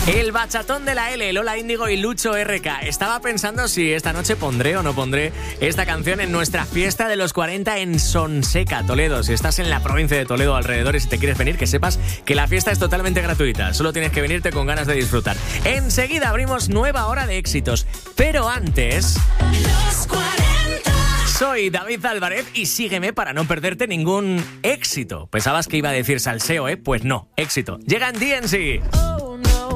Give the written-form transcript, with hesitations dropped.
El bachatón de la L, Lola Índigo y Lucho RK. Estaba pensando si esta noche pondré o no pondré esta canción en nuestra fiesta de los 40 en Sonseca, Toledo. Si estás en la provincia de Toledo alrededores y te quieres venir, que sepas que la fiesta es totalmente gratuita. Solo tienes que venirte con ganas de disfrutar. Enseguida abrimos nueva hora de éxitos. Pero antes... Los 40. Soy David Álvarez y sígueme para no perderte ningún éxito. Pensabas que iba a decir salseo, ¿eh? Pues no, éxito. Llega en DNC.